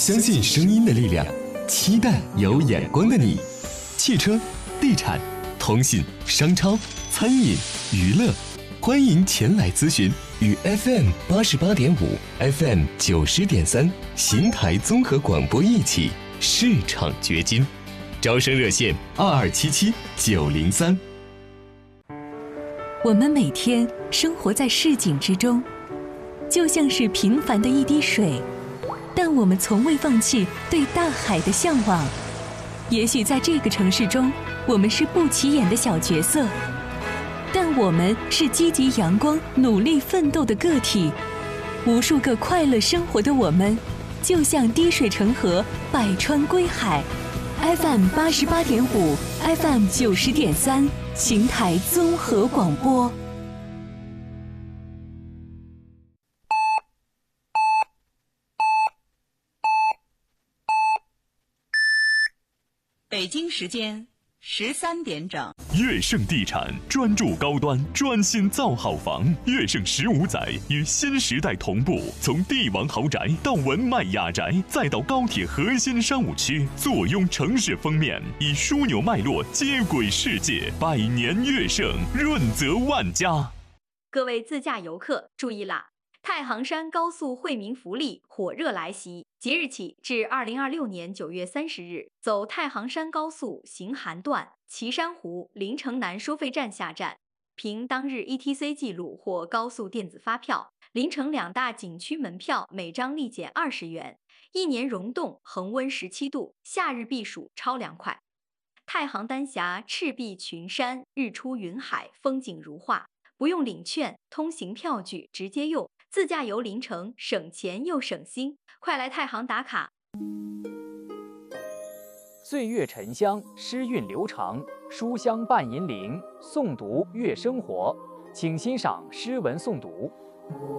相信声音的力量，期待有眼光的你。汽车、地产、通信、商超、餐饮、娱乐，欢迎前来咨询，与 FM 88.5、FM 90.3邢台综合广播一起市场掘金。招生热线2277-903。 我们每天生活在市井之中，就像是平凡的一滴水，但我们从未放弃对大海的向往。也许在这个城市中，我们是不起眼的小角色，但我们是积极阳光、努力奋斗的个体。无数个快乐生活的我们，就像滴水成河，百川归海。FM 88.5、FM 90.3，邢台综合广播。 北京时间13点整。 悦盛地产专注高端，专心造好房。悦盛15载与新时代同步，从帝王豪宅到文迈雅宅，再到高铁核心商务区，坐拥城市封面，以枢纽脉络接轨世界。百年悦盛，润泽万家。 各位自驾游客注意啦！太行山高速惠民福利火热来袭，即日起至2026年9月30日，走太行山高速行韩段岐山湖临城南收费站下站，凭当日 ETC 记录或高速电子发票，临城2大景区门票每张立减20元，1年溶洞恒温17度，夏日避暑超凉快。太行丹霞赤壁群山，日出云海，风景如画，不用领券，通行票据直接用。自驾游临城，省钱又省心，快来太行打卡！ 岁月沉香，诗韵流长，书香伴银铃，诵读悦生活。请欣赏诗文诵读。